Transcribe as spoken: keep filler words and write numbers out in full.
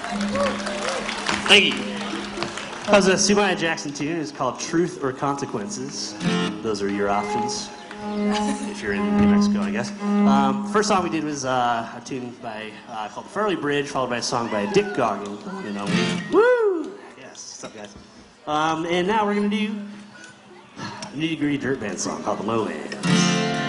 Thank you. That was a Sumaya Jackson tune. It's called Truth or Consequences. Those are your options. If you're in New Mexico, I guess. Um, first song we did was uh, a tune by uh, called Farley Bridge, followed by a song by Dick Goggin. You know, woo! Yes, what's up, guys? Um, and now we're gonna do a nitty-gritty dirt band song called The Lowland.